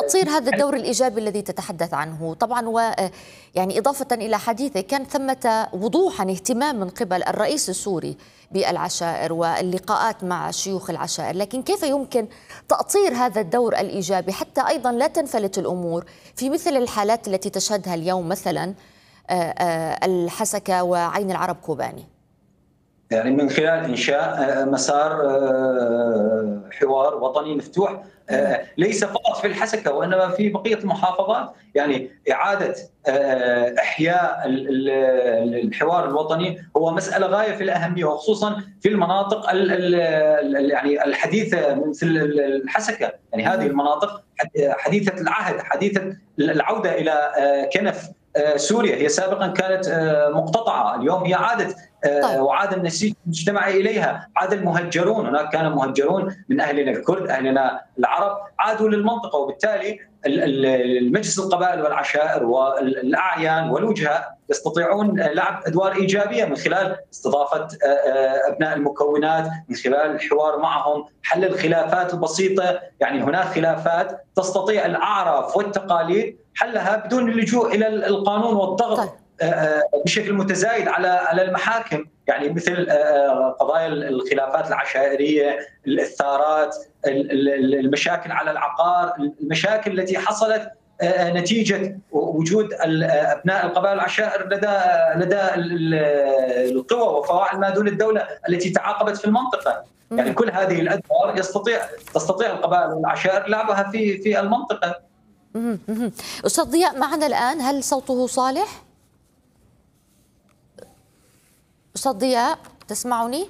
تأطير هذا الدور الإيجابي الذي تتحدث عنه طبعا، يعني إضافة إلى حديثك كان ثمة وضوحا اهتمام من قبل الرئيس السوري بالعشائر واللقاءات مع شيوخ العشائر، لكن كيف يمكن تأطير هذا الدور الإيجابي حتى أيضا لا تنفلت الأمور في مثل الحالات التي تشهدها اليوم مثلا الحسكة وعين العرب كوباني؟ يعني من خلال إنشاء مسار حوار وطني مفتوح، ليس فقط في الحسكة وإنما في بقية المحافظات، يعني إعادة إحياء الحوار الوطني هو مسألة غاية في الأهمية، وخصوصا في المناطق يعني الحديثة مثل الحسكة. يعني هذه المناطق حديثة العهد، حديثة العودة إلى كنف سوريا. هي سابقا كانت مقتطعة، اليوم هي عادت وعاد النسيج المجتمعي اليها، عاد المهجرون، هناك كان مهجرون من اهلنا الكرد، اهلنا العرب، عادوا للمنطقه، وبالتالي المجلس القبائل والعشائر والاعيان والوجهاء يستطيعون لعب ادوار ايجابيه من خلال استضافه ابناء المكونات، من خلال الحوار معهم، حل الخلافات البسيطه. يعني هناك خلافات تستطيع الاعراف والتقاليد حلها بدون اللجوء الى القانون والضغط بشكل متزايد على المحاكم، يعني مثل قضايا الخلافات العشائريه، الثارات، المشاكل على العقار، المشاكل التي حصلت نتيجه وجود ابناء القبائل العشائر لدى القوى وفواعل ما دون الدوله التي تعاقبت في المنطقه. يعني كل هذه الادوار تستطيع القبائل والعشائر لعبها في المنطقه. أستاذ ضياء معنا الآن، هل صوته صالح؟ أستاذ ضياء تسمعني؟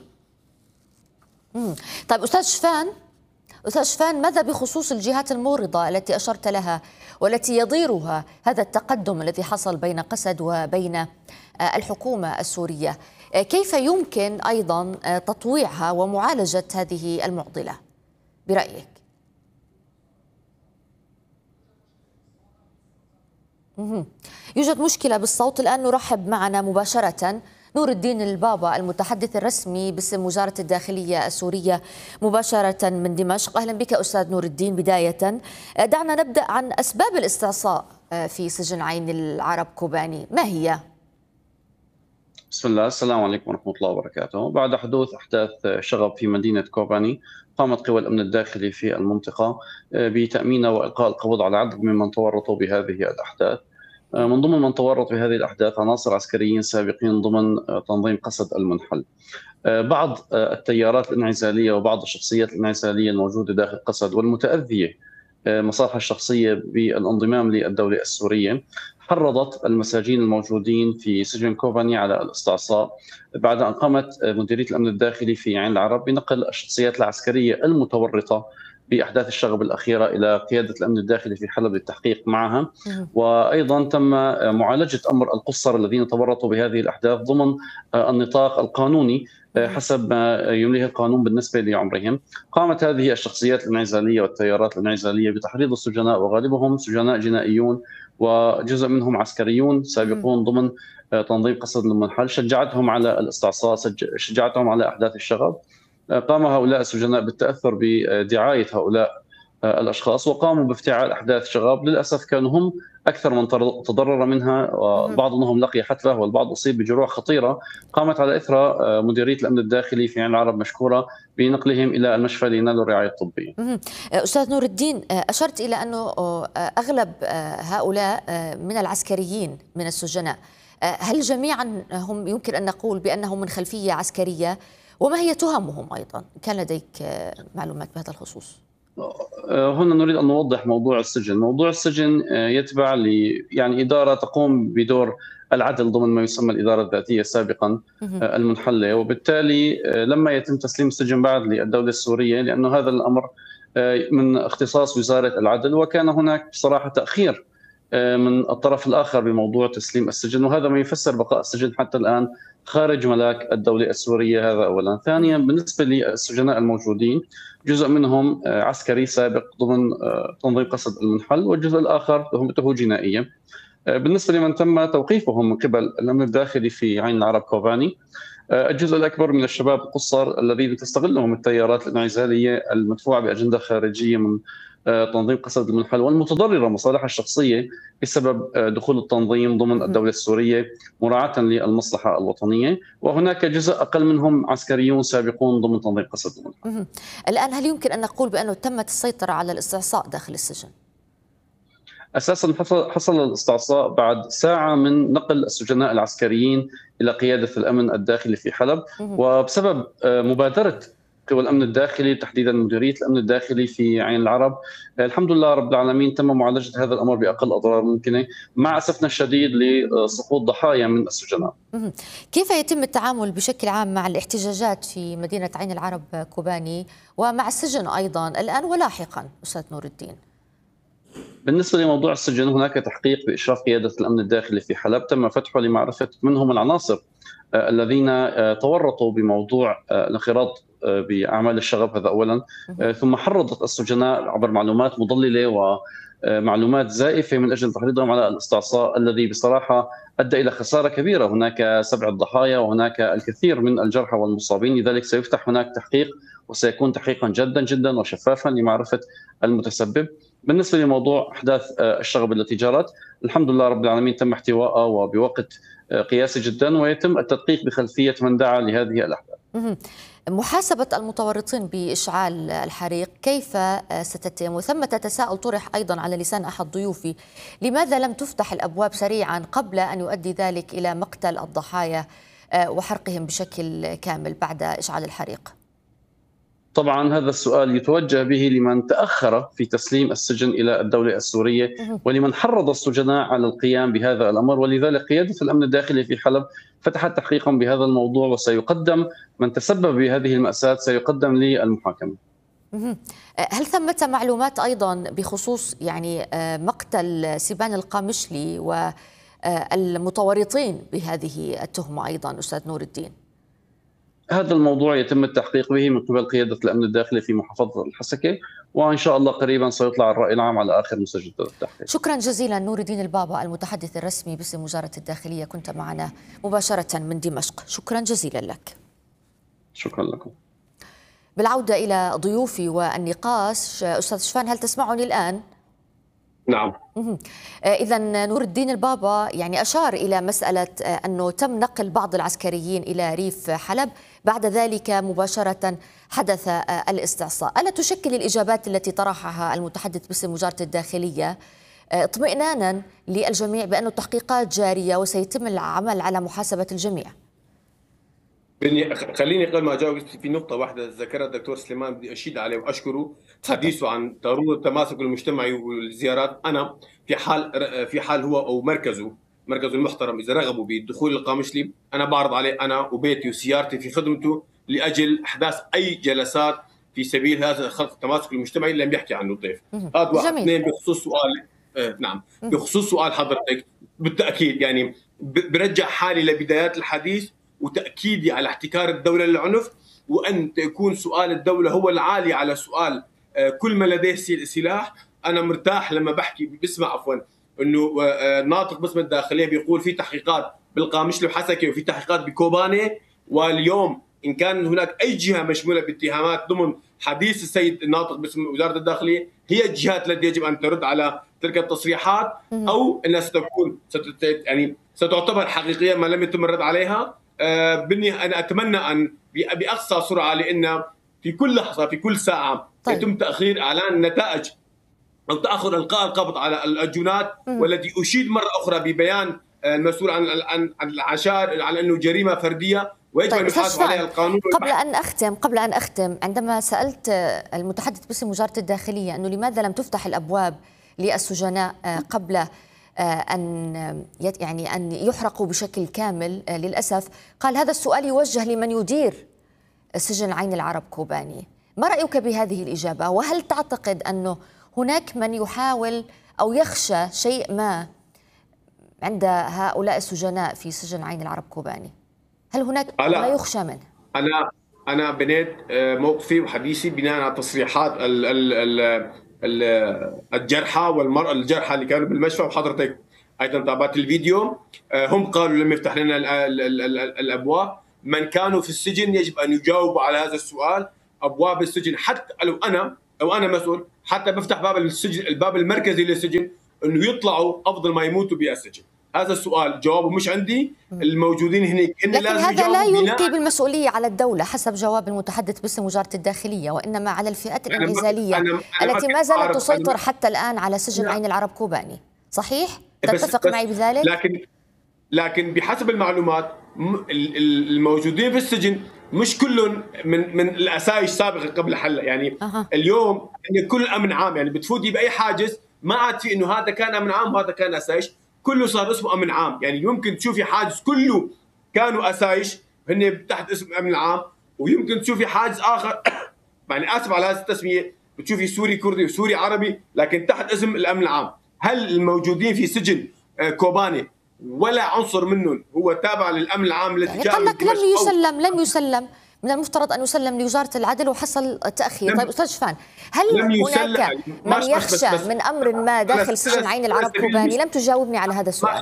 طيب أستاذ شفان، ماذا بخصوص الجهات المورضة التي أشرت لها والتي يضيرها هذا التقدم الذي حصل بين قسد وبين الحكومة السورية؟ كيف يمكن أيضا تطويعها ومعالجة هذه المعضلة برأيك؟ يوجد مشكلة بالصوت الآن. نرحب معنا مباشرة نور الدين البابا، المتحدث الرسمي باسم وزارة الداخلية السورية مباشرة من دمشق. أهلا بك أستاذ نور الدين. بداية دعنا نبدأ عن أسباب الاستعصاء في سجن عين العرب كوباني، ما هي؟ بسم الله، السلام عليكم ورحمة الله وبركاته. بعد حدوث أحداث شغب في مدينة كوباني، قامت قوى الأمن الداخلي في المنطقة بتأمين وإلقاء القبض على عدد ممن تورطوا بهذه الأحداث. من ضمن من تورط بهذه الأحداث عناصر عسكريين سابقين ضمن تنظيم قسد المنحل. بعض التيارات الانعزالية وبعض الشخصيات الانعزالية الموجودة داخل قسد والمتأذية مصالحها الشخصية بالانضمام للدولة السورية حرضت المساجين الموجودين في سجن كوباني على الاستعصاء، بعد أن قامت مديرية الأمن الداخلي في عين العرب بنقل الشخصيات العسكرية المتورطة بأحداث الشغب الأخيرة إلى قيادة الأمن الداخلي في حلب للتحقيق معها. وأيضا تم معالجة أمر القُصّر الذين تورطوا بهذه الأحداث ضمن النطاق القانوني حسب ما يمليه القانون بالنسبة لعمرهم. قامت هذه الشخصيات الانعزالية والتيارات الانعزالية بتحريض السجناء، وغالبهم سجناء جنائيون وجزء منهم عسكريون سابقون ضمن تنظيم قسد المنحل، شجعتهم على الاستعصاء، شجعتهم على أحداث الشغب. قام هؤلاء السجناء بالتأثر بدعاية هؤلاء الأشخاص وقاموا بافتعال أحداث شغب. للأسف كانوا هم أكثر من تضرر منها، وبعض منهم لقي حتفة والبعض أصيب بجروح خطيرة قامت على إثرها مديرية الأمن الداخلي في عين العرب مشكورة بنقلهم إلى المشفى لينالوا الرعاية الطبية. أستاذ نور الدين، أشرت إلى أنه أغلب هؤلاء من العسكريين من السجناء، هل جميعا هم يمكن أن نقول بأنهم من خلفية عسكرية؟ وما هي تهمهم أيضا؟ كان لديك معلومات بهذا الخصوص؟ هنا نريد أن نوضح موضوع السجن. موضوع السجن يتبع يعني إدارة تقوم بدور العدل ضمن ما يسمى الإدارة الذاتية سابقا المنحلة، وبالتالي لما يتم تسليم السجن بعد للدولة السورية، لأنه هذا الأمر من اختصاص وزارة العدل، وكان هناك بصراحة تأخير من الطرف الآخر بموضوع تسليم السجن، وهذا ما يفسر بقاء السجن حتى الآن خارج ملاك الدولة السورية. هذا أولا. ثانيا، بالنسبة للسجناء الموجودين جزء منهم عسكري سابق ضمن تنظيم قسد المنحل، والجزء الآخر تهمته جنائية. بالنسبة لمن تم توقيفهم من قبل الأمن الداخلي في عين العرب كوباني، الجزء الأكبر من الشباب القُصّر الذين تستغلهم التيارات الانعزالية المدفوعة بأجندة خارجية من تنظيم قسد المنحل والمتضررة مصالحها الشخصية بسبب دخول التنظيم ضمن الدولة السورية مراعاة للمصلحة الوطنية، وهناك جزء أقل منهم عسكريون سابقون ضمن تنظيم قسد المنحل. الآن هل يمكن أن نقول بأنه تمت السيطرة على الاستعصاء داخل السجن؟ اساسا حصل الاستعصاء بعد ساعه من نقل السجناء العسكريين الى قياده الامن الداخلي في حلب، وبسبب مبادره قوى الامن الداخلي تحديدا مديريه الامن الداخلي في عين العرب، الحمد لله رب العالمين تم معالجه هذا الامر باقل اضرار ممكنه، مع اسفنا الشديد لسقوط ضحايا من السجناء. كيف يتم التعامل بشكل عام مع الاحتجاجات في مدينه عين العرب كوباني ومع السجن ايضا الان ولاحقا استاذ نور الدين؟ بالنسبة لموضوع السجن، هناك تحقيق بإشراف قيادة الأمن الداخلي في حلب تم فتحه لمعرفة من هم العناصر الذين تورطوا بموضوع الانخراط بأعمال الشغب، هذا أولا، ثم حرضت السجناء عبر معلومات مضللة ومعلومات زائفة من أجل تحريضهم على الاستعصاء الذي بصراحة أدى إلى خسارة كبيرة. هناك 7 ضحايا وهناك الكثير من الجرحى والمصابين، لذلك سيفتح هناك تحقيق وسيكون تحقيقا جدا جدا وشفافا لمعرفة المتسبب. بالنسبة لموضوع أحداث الشغب التي جرت، الحمد لله رب العالمين تم احتوائها وبوقت قياسي جدا، ويتم التدقيق بخلفية من دعا لهذه الأحداث. محاسبة المتورطين بإشعال الحريق كيف ستتم؟ وثمة تساؤل طرح أيضا على لسان أحد ضيوفي، لماذا لم تفتح الأبواب سريعا قبل أن يؤدي ذلك إلى مقتل الضحايا وحرقهم بشكل كامل بعد إشعال الحريق؟ طبعا هذا السؤال يتوجه به لمن تأخر في تسليم السجن إلى الدولة السورية ولمن حرض السجناء على القيام بهذا الأمر، ولذلك قيادة الأمن الداخلي في حلب فتحت تحقيقا بهذا الموضوع، وسيقدم من تسبب بهذه المأساة سيقدم للمحاكمة. هل ثمة معلومات أيضا بخصوص مقتل سيبان القامشلي والمتورطين بهذه التهمة أيضا أستاذ نور الدين؟ هذا الموضوع يتم التحقيق به من قبل قيادة الأمن الداخلي في محافظة الحسكة، وإن شاء الله قريبا سيطلع الرأي العام على آخر مسجد التحقيق. شكرا جزيلا نور الدين البابا المتحدث الرسمي باسم وزارة الداخلية، كنت معنا مباشرة من دمشق، شكرا جزيلا لك. شكرا لكم. بالعودة إلى ضيوفي والنقاش، أستاذ شفان هل تسمعني الآن؟ نعم. إذا نور الدين البابا أشار إلى مسألة أنه تم نقل بعض العسكريين إلى ريف حلب، بعد ذلك مباشرة حدث الاستعصاء. ألا تشكل الإجابات التي طرحها المتحدث باسم وزارة الداخلية اطمئنانا للجميع بأن التحقيقات جارية وسيتم العمل على محاسبة الجميع؟ خليني قبل ما أجاوب في نقطة واحدة ذكرها الدكتور سليمان بدي أشيد عليه وأشكره، حديثه عن ضرورة التماسك المجتمعي والزيارات. أنا في حال هو أو مركزه المحترم إذا رغبوا بالدخول القامشلي، أنا بعرض عليه أنا وبيتي وسيارتي في خدمته لأجل إحداث أي جلسات في سبيل هذا خلق التماسك المجتمعي اللي عم بيحكي عنه الضيف. هذا واحد. اثنين، بخصوص سؤال نعم، بخصوص سؤال حضرتك، بالتأكيد برجع حالي لبدايات الحديث وتأكيدي على احتكار الدولة للعنف، وأن يكون سؤال الدولة هو العالي على سؤال كل ما لديه سلاح. أنا مرتاح لما بسمع أنه ناطق باسم الداخلية بيقول في تحقيقات بالقامشلي وحسكة وفي تحقيقات بكوباني، واليوم إن كان هناك أي جهة مشمولة باتهامات ضمن حديث السيد الناطق باسم وزارة الداخلية، هي الجهات التي يجب أن ترد على تلك التصريحات، أو أنها ستعتبر حقيقية ما لم يتم الرد عليها. أنا أتمنى أن بأقصى سرعة، لأن في كل لحظة في كل ساعة يتم تأخير إعلان النتائج أو تأخر إلقاء القبض على الأجنات، والذي أشيد مرة أخرى ببيان المسؤول عن العشائر على أنه جريمة فردية ويجب أن يحاسب عليها القانون. قبل أن أختم، عندما سألت المتحدث باسم وزارة الداخلية أنه لماذا لم تفتح الأبواب للسجناء قبل أن يحرقوا بشكل كامل، للأسف قال هذا السؤال يوجه لمن يدير سجن عين العرب كوباني. ما رأيك بهذه الإجابة؟ وهل تعتقد أنه هناك من يحاول أو يخشى شيء ما عند هؤلاء السجناء في سجن عين العرب كوباني؟ هل هناك ما يخشى منه؟ أنا بنيت موقفي وحديثي بناء على تصريحات الجرحى والمرأة الجرحى اللي كانوا بالمشفى، وحضرتك ايضا تابعت الفيديو. هم قالوا لم يفتح لنا الابواب. من كانوا في السجن يجب ان يجاوبوا على هذا السؤال. ابواب السجن حتى لو انا مسؤول حتى بفتح باب السجن، الباب المركزي للسجن، انه يطلعوا افضل ما يموتوا بالسجن. هذا السؤال جوابه مش عندي، الموجودين هناك لكن هذا لا يلقي بالمسؤولية على الدولة حسب جواب المتحدث باسم وزارة الداخلية، وإنما على الفئات الانعزالية التي ما زالت تسيطر حتى الآن على سجن عين العرب كوباني. صحيح؟ تتفق معي بذلك؟ لكن بحسب المعلومات الموجودين في السجن مش كلهم من الاسايش سابقه قبل حل. يعني اليوم إن كل امن عام، يعني بتفوتي باي حاجز ما عاد في انه هذا كان امن عام وهذا كان اسايش، كله صار اسمه امن عام. يعني يمكن تشوفي حاجز كله كانوا اسايش هن تحت اسم امن العام، ويمكن تشوفي حاجز اخر يعني اسف على هذه التسميه، بتشوفي سوري كردي وسوري عربي لكن تحت اسم الامن العام. هل الموجودين في سجن كوباني ولا عنصر منهم هو تابع للامن العام الذي يعني قال لك لم يسلم من المفترض ان يسلم لوزاره العدل وحصل تاخير. طيب استاذ شفان، هل هناك من يخشى من امر ما داخل سجن عين العرب كوباني؟ لم تجاوبني على هذا السؤال.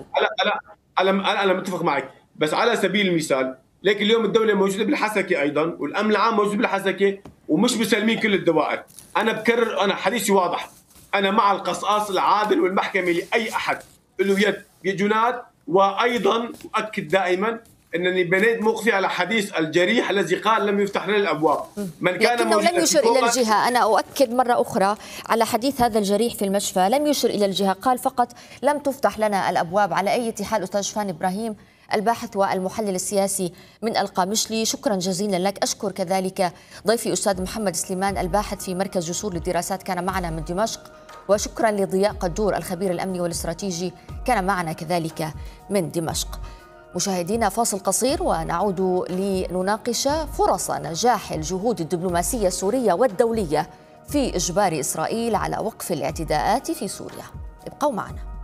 انا متفق معك، بس على سبيل المثال لكن اليوم الدوله موجوده بالحسكه ايضا، والامن العام موجود بالحسكه ومش مسلمين كل الدوائر. انا بكرر، انا حديثي واضح، انا مع القصاص العادل والمحكمه لاي احد له يد بجناد. وايضا اؤكد دائما انني بنيت موقفي على حديث الجريح الذي قال لم يفتح لنا الابواب. من كان لكنه لم يشر الى الجهه. انا اؤكد مره اخرى على حديث هذا الجريح في المشفى، لم يشر الى الجهه، قال فقط لم تفتح لنا الابواب. على اي حال استاذ شفان ابراهيم الباحث والمحلل السياسي من القامشلي، شكرا جزيلا لك. اشكر كذلك ضيفي استاذ محمد سليمان الباحث في مركز جسور للدراسات كان معنا من دمشق، وشكرا لضياء قدور الخبير الامني والاستراتيجي كان معنا كذلك من دمشق. مشاهدينا فاصل قصير ونعود لنناقش فرص نجاح الجهود الدبلوماسية السورية والدولية في إجبار إسرائيل على وقف الاعتداءات في سوريا. ابقوا معنا.